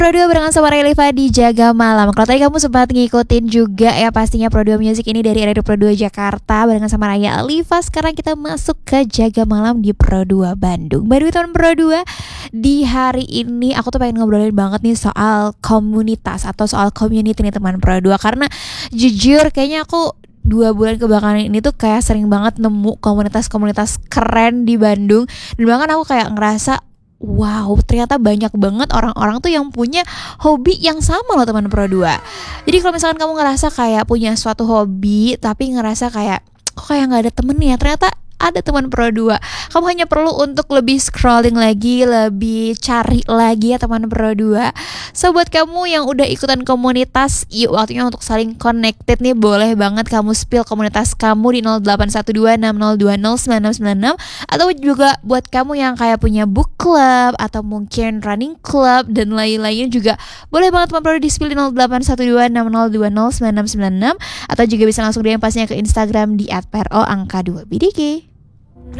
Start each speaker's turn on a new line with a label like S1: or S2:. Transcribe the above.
S1: Pro 2 barengan sama Reliva di Jaga Malam. Kalau tadi kamu sempat ngikutin juga ya pastinya Pro 2 Music ini dari Radio Pro 2 Jakarta barengan sama Raya Alifa. Sekarang kita masuk ke Jaga Malam di Pro 2 Bandung. By the way teman Pro 2, di hari ini aku tuh pengen ngobrolin banget nih soal komunitas atau soal community nih teman Pro 2. Karena jujur kayaknya aku 2 bulan kebelakangan ini tuh kayak sering banget nemu komunitas-komunitas keren di Bandung. Dan bahkan aku kayak ngerasa wow, ternyata banyak banget orang-orang tuh yang punya hobi yang sama loh teman Pro 2. Jadi kalau misalkan kamu ngerasa kayak punya suatu hobi tapi ngerasa kayak kok kayak gak ada temennya, ternyata ada teman Pro 2. Kamu hanya perlu untuk lebih scrolling lagi, lebih cari lagi ya teman Pro 2. So buat kamu yang udah ikutan komunitas, yuk waktunya untuk saling connected nih. Boleh banget kamu spill komunitas kamu di 081260209696. Atau juga buat kamu yang kayak punya book club atau mungkin running club dan lain-lainnya juga boleh banget teman Pro 2 di spill di 081260209696. Atau juga bisa langsung DM pastinya ke Instagram di @pro_2bdg.